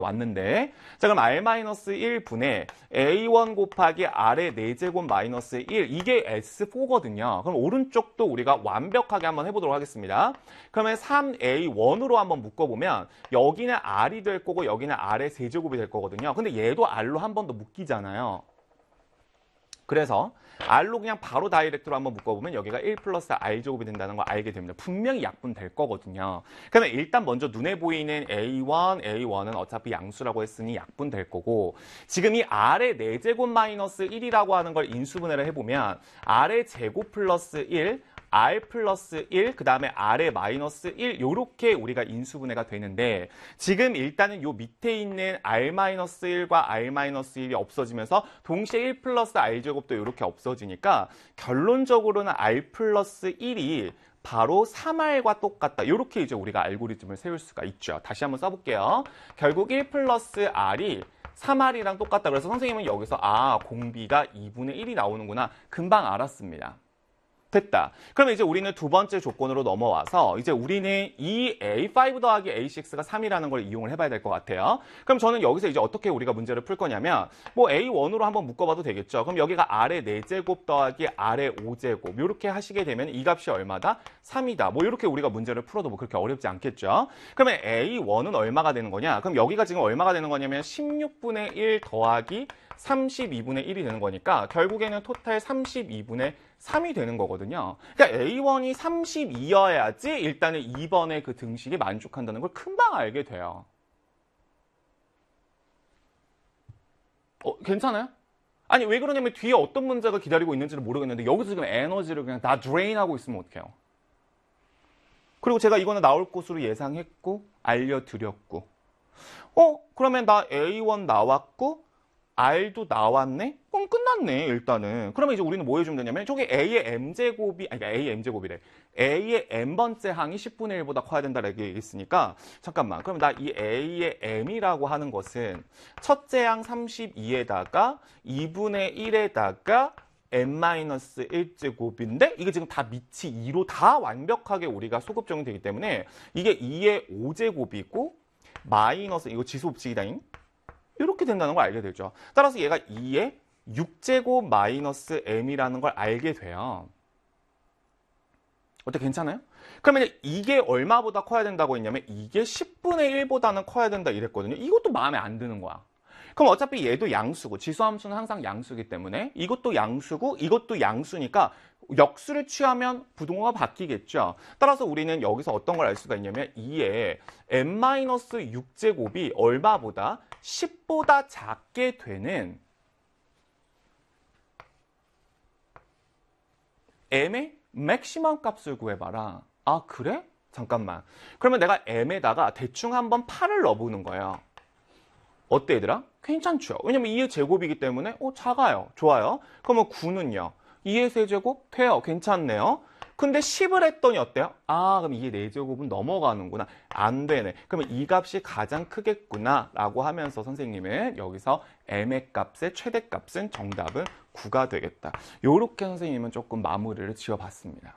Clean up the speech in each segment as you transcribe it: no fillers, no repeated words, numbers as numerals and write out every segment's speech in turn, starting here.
왔는데, 자, 그럼 R-1분의 A1 곱하기 R의 4제곱 마이너스 1, 이게 S4거든요. 그럼 오른쪽도 우리가 완벽하게 한번 해보도록 하겠습니다. 그러면 3A1으로 한번 묶어보면 여기는 R이 될 거고 여기는 R의 세제곱이 될 거거든요. 근데 얘도 R로 한 번 더 묶이잖아요. 그래서 R로 그냥 바로 다이렉트로 한번 묶어보면 여기가 1 플러스 R제곱이 된다는 걸 알게 됩니다. 분명히 약분 될 거거든요. 그러면 일단 먼저 눈에 보이는 A1은 어차피 양수라고 했으니 약분 될 거고, 지금 이 R의 4제곱 마이너스 1이라고 하는 걸 인수분해를 해보면 R의 제곱 플러스 1, R 플러스 1, 그 다음에 R의 마이너스 1, 요렇게 우리가 인수분해가 되는데, 지금 일단은 요 밑에 있는 R 마이너스 1과 R 마이너스 1이 없어지면서 동시에 1 플러스 R제곱도 이렇게 없어지니까 결론적으로는 R 플러스 1이 바로 3R과 똑같다. 이렇게 이제 우리가 알고리즘을 세울 수가 있죠. 다시 한번 써볼게요. 결국 1 플러스 R이 3R이랑 똑같다. 그래서 선생님은 여기서 공비가 2분의 1이 나오는구나. 금방 알았습니다. 됐다. 그럼 이제 우리는 두 번째 조건으로 넘어와서 이제 우리는 이 A5 더하기 A6가 3이라는 걸 이용을 해봐야 될 것 같아요. 그럼 저는 여기서 이제 어떻게 우리가 문제를 풀 거냐면 뭐 A1으로 한번 묶어봐도 되겠죠. 그럼 여기가 R의 4제곱 더하기 R의 5제곱 이렇게 하시게 되면 이 값이 얼마다? 3이다. 뭐 이렇게 우리가 문제를 풀어도 뭐 그렇게 어렵지 않겠죠. 그러면 A1은 얼마가 되는 거냐? 그럼 여기가 지금 얼마가 되는 거냐면 16분의 1 더하기 32분의 1이 되는 거니까 결국에는 토탈 32분의 3이 되는 거거든요. 그러니까 A1이 32여야지 일단은 2번의 그 등식이 만족한다는 걸 금방 알게 돼요. 괜찮아요? 아니 왜 그러냐면 뒤에 어떤 문제가 기다리고 있는지를 모르겠는데 여기서 지금 에너지를 그냥 다 드레인하고 있으면 어떡해요? 그리고 제가 이거는 나올 것으로 예상했고 알려드렸고 그러면 나 A1 나왔고 R도 나왔네? 그럼 끝났네, 일단은. 그러면 이제 우리는 뭐 해주면 되냐면, 저기 A의 M제곱이, 아니, A의 M제곱이래. A의 M번째 항이 10분의 1보다 커야 된다라고 얘기했으니까, 잠깐만. 그럼 나 이 A의 M이라고 하는 것은 첫째 항 32에다가 2분의 1에다가 M-1제곱인데, 이게 지금 다 밑이 2로 다 완벽하게 우리가 소급 적용되기 때문에, 이게 2의 5제곱이고, 마이너스, 이거 지수법칙이다잉. 이렇게 된다는 걸 알게 되죠. 따라서 얘가 2의 6제곱 마이너스 m이라는 걸 알게 돼요. 어때? 괜찮아요? 그러면 이게 얼마보다 커야 된다고 했냐면 이게 10분의 1보다는 커야 된다 이랬거든요. 이것도 마음에 안 드는 거야. 그럼 어차피 얘도 양수고 지수함수는 항상 양수이기 때문에 이것도 양수고 이것도 양수니까 역수를 취하면 부동호가 바뀌겠죠. 따라서 우리는 여기서 어떤 걸 알 수가 있냐면 2의 m-6제곱이 얼마보다 10보다 작게 되는 m의 맥시멈 값을 구해봐라. 아 그래? 잠깐만. 그러면 내가 m에다가 대충 한번 8을 넣어보는 거예요. 어때 얘들아? 괜찮죠? 왜냐면 2의 제곱이기 때문에 작아요. 좋아요. 그러면 9는요? 2의 세제곱? 돼요. 괜찮네요. 근데 10을 했더니 어때요? 그럼 2의 4제곱은 넘어가는구나. 안 되네. 그러면 이 값이 가장 크겠구나 라고 하면서 선생님은 여기서 m의 값의 최대값은 정답은 9가 되겠다. 요렇게 선생님은 조금 마무리를 지어봤습니다.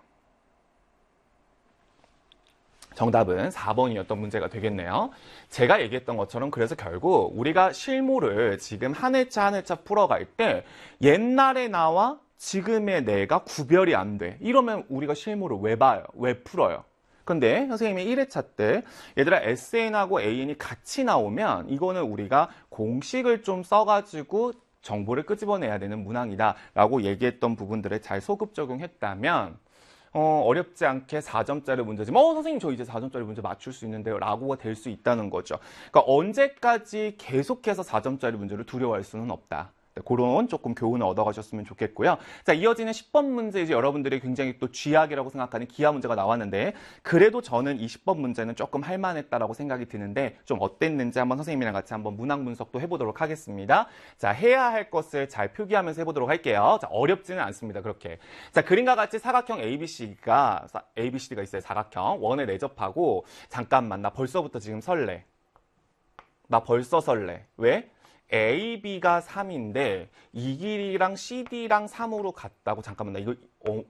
정답은 4번이었던 문제가 되겠네요. 제가 얘기했던 것처럼 그래서 결국 우리가 실무를 지금 한 회차 한 회차 풀어갈 때 옛날에 나와 지금의 내가 구별이 안 돼. 이러면 우리가 실무를 왜 봐요? 왜 풀어요? 근데 선생님이 1회차 때 얘들아 SN하고 AN이 같이 나오면 이거는 우리가 공식을 좀 써가지고 정보를 끄집어내야 되는 문항이다 라고 얘기했던 부분들을 잘 소급 적용했다면 어렵지 않게 4점짜리 문제지만 선생님 저 이제 4점짜리 문제 맞출 수 있는데요 라고가 될 수 있다는 거죠. 그러니까 언제까지 계속해서 4점짜리 문제를 두려워할 수는 없다. 그런 조금 교훈을 얻어가셨으면 좋겠고요. 자, 이어지는 10번 문제 이제 여러분들이 굉장히 또 쥐약이라고 생각하는 기하 문제가 나왔는데 그래도 저는 이 10번 문제는 조금 할만했다라고 생각이 드는데 좀 어땠는지 한번 선생님이랑 같이 한번 문항 분석도 해보도록 하겠습니다. 자, 해야 할 것을 잘 표기하면서 해보도록 할게요. 자, 어렵지는 않습니다. 그렇게. 자, 그림과 같이 사각형 ABCD가 있어요. 사각형. 원에 내접하고 잠깐만 나 벌써부터 지금 설레. 나 벌써 설레. 왜? AB가 3인데 이 길이랑 CD랑 3으로 같다고. 잠깐만 나 이거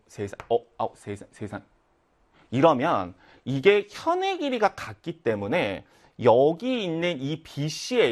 세상 이러면 이게 현의 길이가 같기 때문에 여기 있는 이 BC의